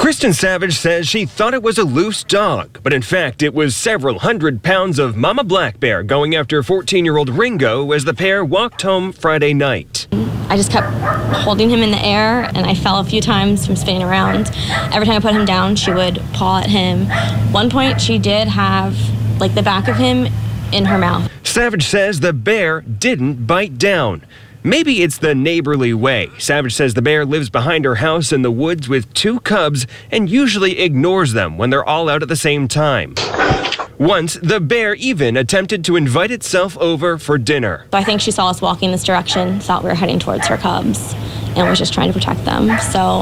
Kristen Savage says she thought it was a loose dog, but in fact it was several hundred pounds of Mama Black Bear going after 14-year-old Ringo as the pair walked home Friday night. I just kept holding him in the air, and I fell a few times from spinning around. Every time I put him down, she would paw at him. One point, she did have, the back of him in her mouth. Savage says the bear didn't bite down. Maybe it's the neighborly way. Savage says the bear lives behind her house in the woods with 2 cubs and usually ignores them when they're all out at the same time. Once, the bear even attempted to invite itself over for dinner. So I think she saw us walking this direction, thought we were heading towards her cubs, and was just trying to protect them. So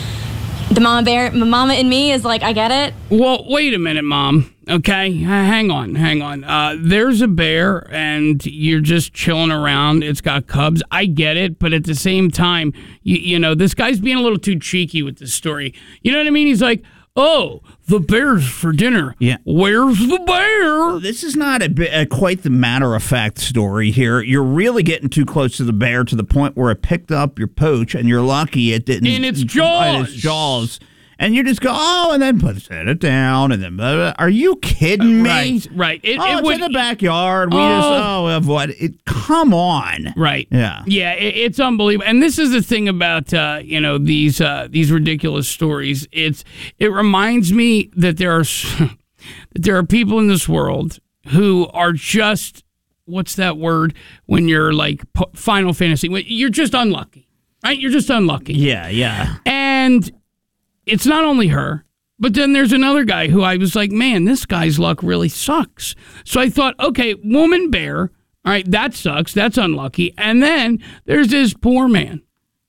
the mama in me is like, I get it. Well, wait a minute, Mom. Okay, hang on. There's a bear, and you're just chilling around. It's got cubs. I get it, but at the same time, you know, this guy's being a little too cheeky with this story. You know what I mean? He's like, oh, the bear's for dinner. Yeah. Where's the bear? This is not quite the matter-of-fact story here. You're really getting too close to the bear to the point where it picked up your pooch, and you're lucky it didn't. In its jaws. In its jaws. And you just go, oh, and then set it down, and then, are you kidding me? Right. It's in the backyard. What? Come on. Right. Yeah. Yeah, it's unbelievable. And this is the thing about, these ridiculous stories. It reminds me that there are people in this world who are just, what's that word? When you're like Final Fantasy, you're just unlucky, right? You're just unlucky. Yeah. And it's not only her, but then there's another guy who I was like, man, this guy's luck really sucks. So I thought, okay, woman bear, all right, that sucks. That's unlucky. And then there's this poor man.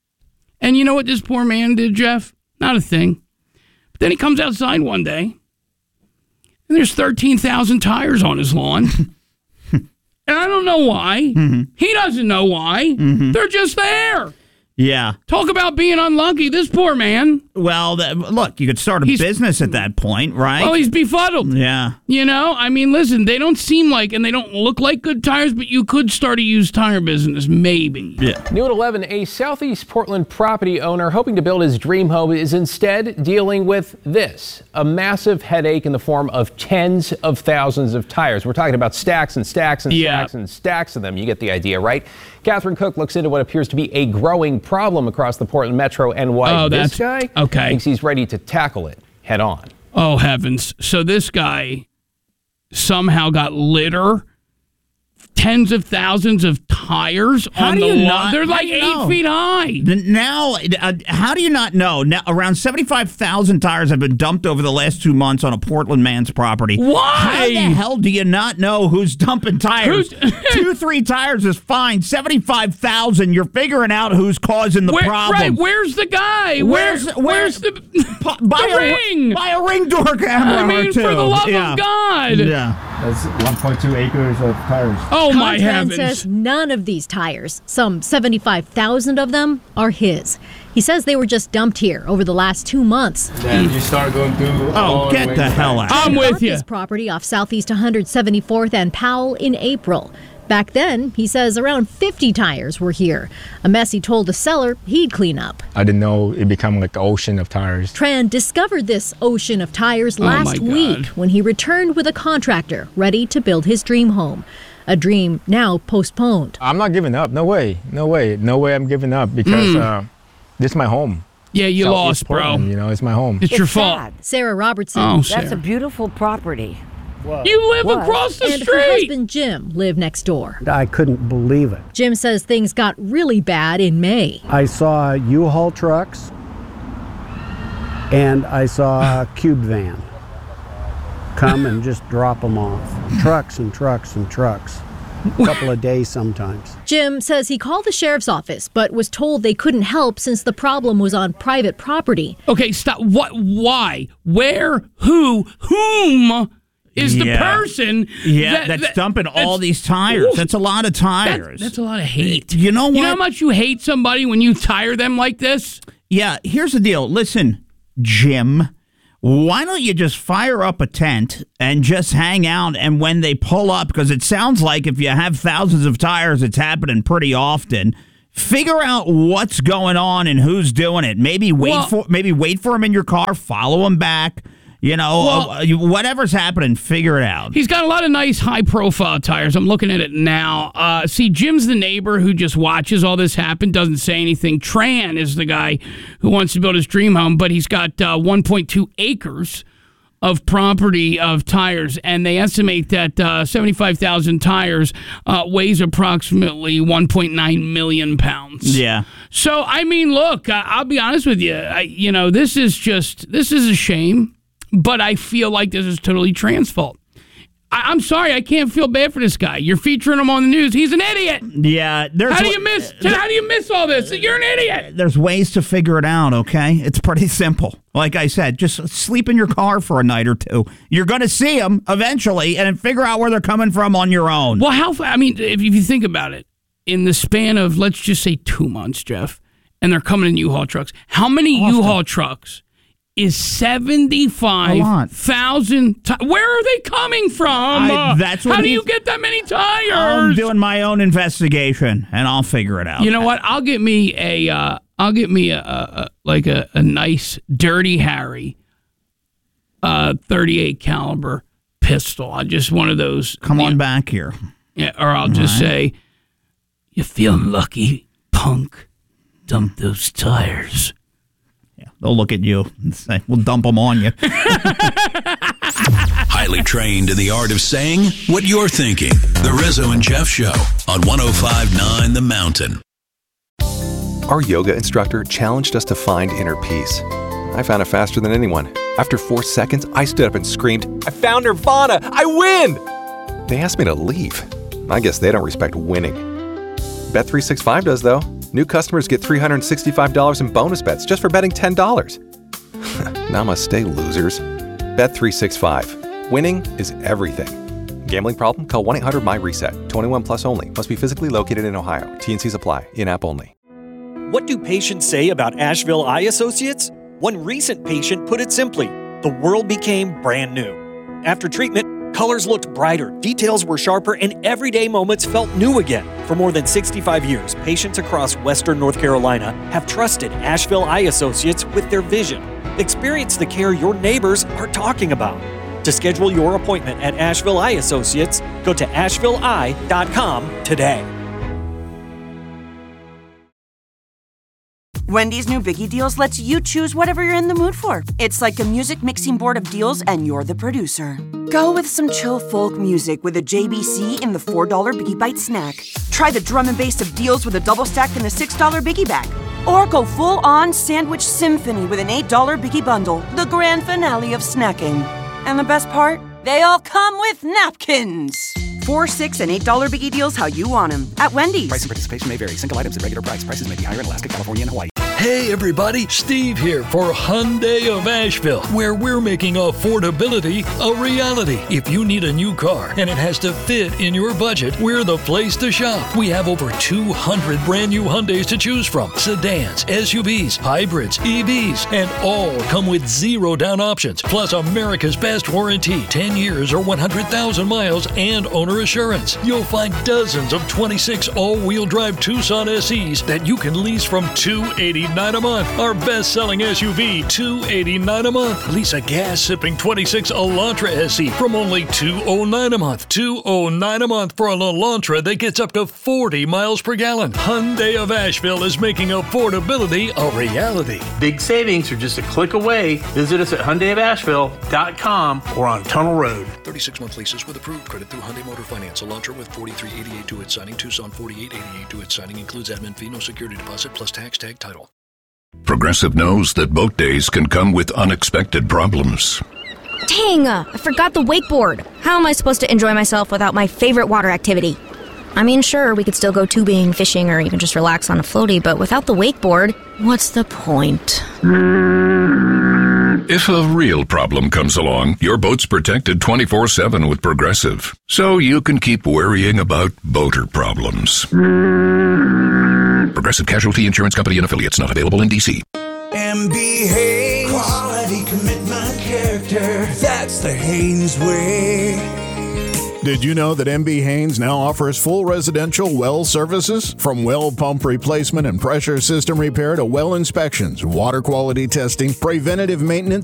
And you know what this poor man did, Jeff? Not a thing. But then he comes outside one day, and there's 13,000 tires on his lawn. And I don't know why. Mm-hmm. He doesn't know why. Mm-hmm. They're just there. Yeah. Talk about being unlucky. This poor man. Well, look, you could start a business at that point, right? Well, he's befuddled. Yeah. You know, I mean, listen, they don't seem like, and they don't look like good tires, but you could start a used tire business, maybe. Yeah. New at 11, a Southeast Portland property owner hoping to build his dream home is instead dealing with this, a massive headache in the form of tens of thousands of tires. We're talking about stacks and stacks and stacks and stacks of them. You get the idea, right? Catherine Cook looks into what appears to be a growing problem across the Portland metro and why this guy thinks he's ready to tackle it head on. Oh, heavens. So this guy somehow got litter, tens of thousands of tires on the lawn. They're like 8 feet high. Now, how do you not know? Now, around 75,000 tires have been dumped over the last 2 months on a Portland man's property. Why? How the hell do you not know who's dumping tires? 2-3 tires is fine. 75,000, you're figuring out who's causing the problem. Right, where's the guy? Where's the ring? Buy a ring door camera or two. For the love of God. Yeah. That's 1.2 acres of tires. Oh, my heavens. Says none of these tires, some 75,000 of them, are his. He says they were just dumped here over the last 2 months. Then you start going through. Oh, get the hell out. I'm with you. His property off Southeast 174th and Powell in April. Back then, he says around 50 tires were here. A mess he told the seller he'd clean up. I didn't know it became like an ocean of tires. Tran discovered this ocean of tires last week when he returned with a contractor ready to build his dream home. A dream now postponed. I'm not giving up. No way I'm giving up because this is my home. Yeah, you lost, Portland, bro. It's my home. It's your fault. Sad. Sarah Robertson. Oh, Sarah. That's a beautiful property. You live across the and street. Her husband Jim live next door. I couldn't believe it. Jim says things got really bad in May. I saw U-Haul trucks and I saw a cube van come and just drop them off. Trucks and trucks and trucks. A couple of days sometimes. Jim says he called the sheriff's office, but was told they couldn't help since the problem was on private property. Okay, stop. What? Why? Where? Whom is the person that's dumping all these tires? That's a lot of tires. That's a lot of hate. You know what? You know how much you hate somebody when you tire them like this? Yeah, here's the deal. Listen, Jim, why don't you just fire up a tent and just hang out, and when they pull up, because it sounds like if you have thousands of tires, it's happening pretty often, Figure out what's going on and who's doing it. Maybe wait for him in your car, follow him back. Whatever's happening, figure it out. He's got a lot of nice high-profile tires. I'm looking at it now. See, Jim's the neighbor who just watches all this happen, doesn't say anything. Tran is the guy who wants to build his dream home, but he's got 1.2 acres of property of tires, and they estimate that 75,000 tires weighs approximately 1.9 million pounds. Yeah. So, I mean, look, I'll be honest with you. This is a shame. But I feel like this is totally Tran's fault. I'm sorry, I can't feel bad for this guy. You're featuring him on the news. He's an idiot. Yeah. How do you miss all this? You're an idiot. There's ways to figure it out, okay? It's pretty simple. Like I said, just sleep in your car for a night or two. You're going to see them eventually and then figure out where they're coming from on your own. Well, if you think about it, in the span of, let's just say 2 months, Jeff, and they're coming in U-Haul trucks, how many U-Haul trucks is 75,000 tires? Where are they coming from? How do you get that many tires? I'm doing my own investigation, and I'll figure it out. You know what? I'll get me a nice Dirty Harry 38 caliber pistol. I just one of those. Come on back here. Yeah, or I'll just say, "You feeling lucky, punk? Dump those tires." They'll look at you and say, we'll dump them on you. Highly trained in the art of saying what you're thinking. The Rizzo and Jeff Show on 105.9 The Mountain. Our yoga instructor challenged us to find inner peace. I found it faster than anyone. After 4 seconds, I stood up and screamed, I found Nirvana! I win! They asked me to leave. I guess they don't respect winning. Bet365 does, though. New customers get $365 in bonus bets just for betting $10. Namaste, losers. Bet365. Winning is everything. Gambling problem? Call 1-800-MY-RESET. 21 plus only. Must be physically located in Ohio. T&Cs apply. In-app only. What do patients say about Asheville Eye Associates? One recent patient put it simply, the world became brand new. After treatment, colors looked brighter, details were sharper, and everyday moments felt new again. For more than 65 years, patients across Western North Carolina have trusted Asheville Eye Associates with their vision. Experience the care your neighbors are talking about. To schedule your appointment at Asheville Eye Associates, go to ashevilleeye.com today. Wendy's new Biggie Deals lets you choose whatever you're in the mood for. It's like a music mixing board of deals, and you're the producer. Go with some chill folk music with a JBC in the $4 Biggie Bite snack. Try the drum and bass of deals with a double stack in the $6 Biggie Bag. Or go full-on sandwich symphony with an $8 Biggie Bundle, the grand finale of snacking. And the best part? They all come with napkins. $4, $6, and $8 Biggie Deals how you want them at Wendy's. Price and participation may vary. Single items at regular price. Prices may be higher in Alaska, California, and Hawaii. Hey everybody, Steve here for Hyundai of Asheville, where we're making affordability a reality. If you need a new car and it has to fit in your budget, we're the place to shop. We have over 200 brand new Hyundais to choose from. Sedans, SUVs, hybrids, EVs, and all come with 0 down options. Plus America's best warranty, 10 years or 100,000 miles and owner assurance. You'll find dozens of 26 all-wheel drive Tucson SEs that you can lease from $289 a month. Our best-selling SUV, $289 a month. Lease a gas-sipping 26 Elantra SE from only $209 a month. $209 a month for an Elantra that gets up to 40 miles per gallon. Hyundai of Asheville is making affordability a reality. Big savings are just a click away. Visit us at HyundaiofAsheville.com or on Tunnel Road. 36-month leases with approved credit through Hyundai Motor Finance. Elantra with $43.88 due at signing. Tucson $48.88 due at signing. Includes admin fee, no security deposit, plus tax, tag, title. Progressive knows that boat days can come with unexpected problems. Dang, I forgot the wakeboard. How am I supposed to enjoy myself without my favorite water activity? I mean, sure, we could still go tubing, fishing, or even just relax on a floaty, but without the wakeboard, what's the point? If a real problem comes along, your boat's protected 24/7 with Progressive, so you can keep worrying about boater problems. Progressive Casualty Insurance Company and Affiliates, not available in D.C. MB Haynes. Quality, commitment, character. That's the Haynes way. Did you know that MB Haynes now offers full residential well services? From well pump replacement and pressure system repair to well inspections, water quality testing, preventative maintenance,